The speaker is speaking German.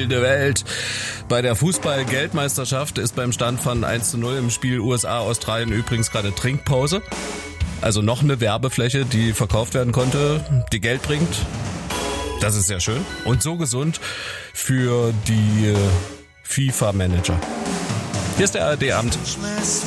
Spiel der Welt. Bei der Fußball-Geldmeisterschaft ist beim Stand von 1:0 im Spiel USA-Australien übrigens gerade Trinkpause. Also noch eine Werbefläche, die verkauft werden konnte, die Geld bringt. Das ist sehr schön und so gesund für die FIFA-Manager. Hier ist der ARD-Abend.